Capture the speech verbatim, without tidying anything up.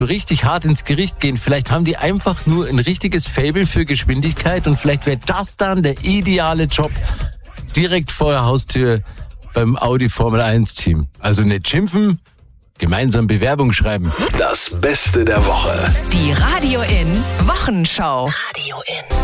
so richtig hart ins Gericht gehen. Vielleicht haben die einfach nur ein richtiges Faible für Geschwindigkeit und vielleicht wäre das dann der ideale Job direkt vor der Haustür beim Audi Formel eins Team. Also nicht schimpfen, gemeinsam Bewerbung schreiben. Das Beste der Woche. Die Radio In Wochenschau. Radio In.